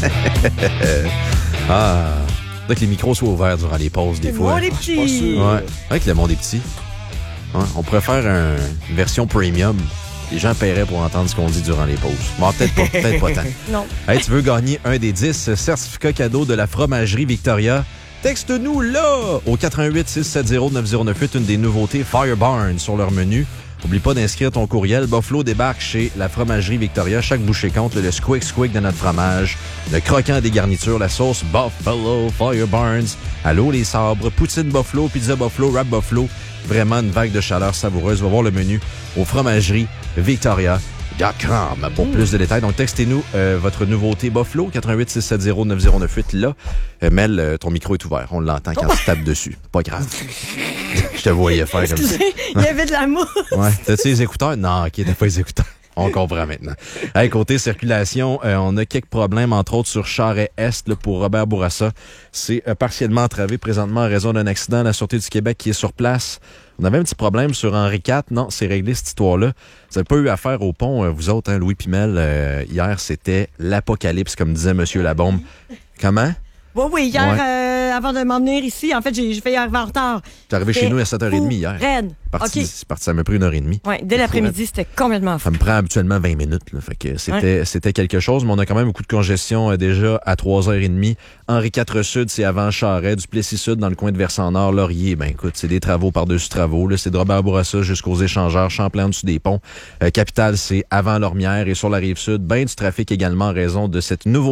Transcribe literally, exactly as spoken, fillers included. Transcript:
Ah, faudrait que les micros soient ouverts durant les pauses des fois. Moi, les petits. Ouais, vrai que le monde est petit. Ouais, on pourrait faire un, une version premium. Les gens paieraient pour entendre ce qu'on dit durant les pauses. Bon, peut-être pas, peut-être pas tant. Non. Hey, tu veux gagner un des dix certificats cadeaux de la fromagerie Victoria? Texte-nous là au quatre un huit, six sept zéro, neuf zéro neuf huit, une des nouveautés Fire Barn sur leur menu. N'oublie pas d'inscrire ton courriel. Buffalo débarque chez la fromagerie Victoria. Chaque bouchée compte, le squick squick de notre fromage, le croquant des garnitures, la sauce Buffalo, Fire Barns, à l'eau les sabres, poutine Buffalo, pizza Buffalo, wrap Buffalo. Vraiment une vague de chaleur savoureuse. Va voir le menu au fromagerie Victoria. Pour plus de détails. Donc, textez-nous euh, votre nouveauté Buffalo, quatre un huit, six sept zéro, neuf zéro neuf huit. Là, euh, Mel, euh, ton micro est ouvert. On l'entend quand tu tapes dessus. Pas grave. Je te voyais faire comme ça. Il y avait de la mousse. Ouais. T'as-tu les écouteurs? Non, OK, t'as pas les écouteurs. On comprend maintenant. Hey, côté circulation, euh, on a quelques problèmes, entre autres sur Charest là, pour Robert Bourassa. C'est euh, partiellement entravé présentement en raison d'un accident. La Sûreté du Québec qui est sur place. On avait un petit problème sur Henri quatre. Non, c'est réglé cette histoire-là. Vous n'avez pas eu affaire au pont, euh, vous autres, hein, Louis Pimel. Euh, hier, c'était l'apocalypse, comme disait M. Labombe. Comment? Oui, oui, hier, Ouais. euh, avant de m'en venir ici, en fait, j'ai j'ai fait arriver en retard. T'es arrivé chez nous à sept heures trente hier. Raide. Parti, OK. c'est parti, ça m'a pris une heure et demie. Ouais, dès l'après-midi, c'était complètement fou. Ça me prend habituellement vingt minutes. Là, fait que c'était, ouais. c'était quelque chose, mais on a quand même beaucoup de congestion euh, déjà à trois heures trente. Henri quatre Sud, c'est avant Charest. Duplessis Sud, dans le coin de Versant-Nord. Laurier, ben écoute, c'est des travaux par-dessus travaux. Là, c'est de Robert Bourassa jusqu'aux échangeurs. Champlain dessus des ponts. Euh, Capitale, c'est avant Lormière. Et sur la Rive-Sud, ben du trafic également en raison de cette nouveauté.